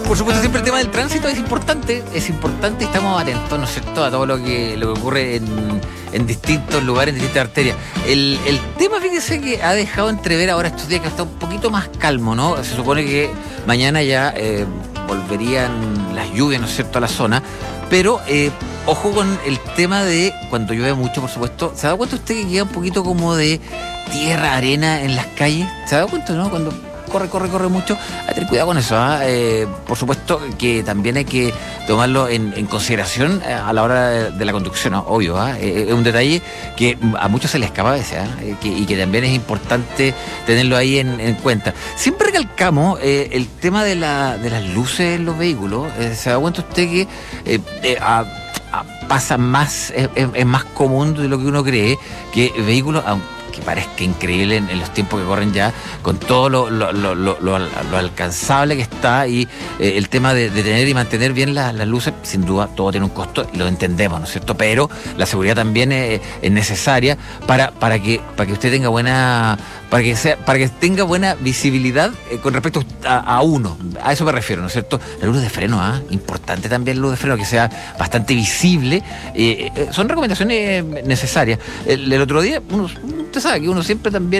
Por supuesto, siempre el tema del tránsito es importante y estamos atentos, ¿no es cierto?, a todo lo que ocurre en distintos lugares, en distintas arterias. El tema, fíjese, que ha dejado entrever ahora estos días que está un poquito más calmo, ¿no? Se supone que mañana ya volverían las lluvias, ¿no es cierto?, a la zona, pero ojo con el tema de cuando llueve mucho, por supuesto. ¿Se ha dado cuenta usted que queda un poquito como de tierra, arena en las calles? ¿Se ha dado cuenta, no? Cuando corre mucho, hay que tener cuidado con eso, ¿eh? Por supuesto que también hay que tomarlo en consideración a la hora de la conducción, ¿no? Obvio, es un detalle que a muchos se les escapa a veces, y que también es importante tenerlo ahí en cuenta. Siempre recalcamos el tema de las luces en los vehículos. ¿Se da cuenta usted que pasa más, es más común de lo que uno cree, que vehículos, que parezca increíble en los tiempos que corren ya, con todo lo alcanzable que está, y el tema de tener y mantener bien las luces, sin duda todo tiene un costo y lo entendemos, ¿no es cierto? Pero la seguridad también es necesaria para que usted tenga para que tenga buena visibilidad con respecto a uno. A eso me refiero, ¿no es cierto? La luz de freno, importante también la luz de freno, que sea bastante visible. Son recomendaciones necesarias. El otro día, usted sabe que uno siempre también